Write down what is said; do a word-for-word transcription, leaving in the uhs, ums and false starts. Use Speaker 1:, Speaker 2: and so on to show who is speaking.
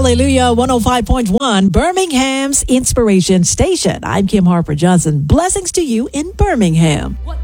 Speaker 1: Hallelujah, one oh five point one, Birmingham's Inspiration Station. I'm Kim Harper Johnson. Blessings to you in Birmingham.
Speaker 2: What